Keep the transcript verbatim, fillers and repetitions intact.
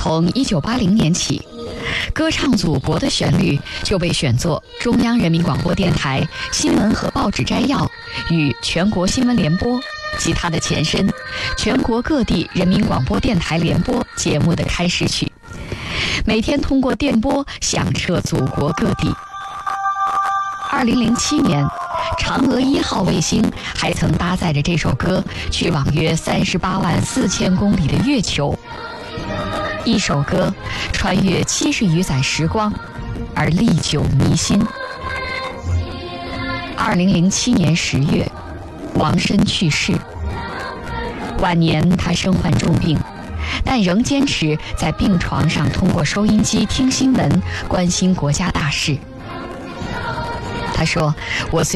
从一九八零年起，歌唱祖国的旋律就被选作中央人民广播电台新闻和报纸摘要与全国新闻联播及它的前身全国各地人民广播电台联播节目的开始曲，每天通过电波响彻祖国各地。二零零七年，嫦娥一号卫星还曾搭载着这首歌去往约三十八万四千公里的月球。一首歌穿越七十余载时光，而历久弥新。二零零七年十月，王申去世。晚年他身患重病，但仍坚持在病床上通过收音机听新闻，关心国家大事。他说：“我虽